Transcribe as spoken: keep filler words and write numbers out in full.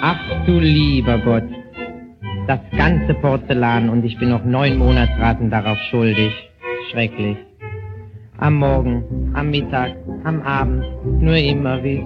Ach du lieber Gott, das ganze Porzellan und ich bin noch neun Monatsraten darauf schuldig. Schrecklich. Am Morgen, am Mittag, am Abend, nur immer wie